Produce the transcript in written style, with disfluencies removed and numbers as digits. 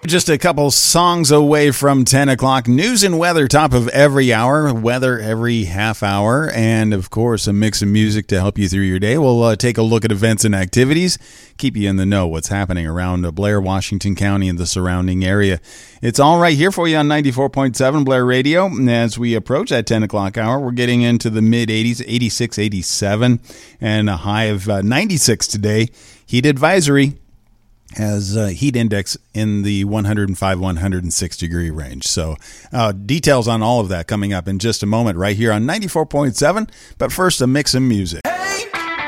Just a couple songs away from 10 o'clock. News and weather, top of every hour. Weather every half hour. And, of course, a mix of music to help you through your day. We'll take a look at events and activities, keep you in the know what's happening around Blair, Washington County and the surrounding area. It's all right here for you on 94.7 Blair Radio. And as we approach that 10 o'clock hour, we're getting into the mid-80s, 86, 87, and a high of 96 today. Heat advisory has heat index in the 105, 106 degree range. So details on all of that coming up in just a moment right here on 94.7. But first, a mix of music.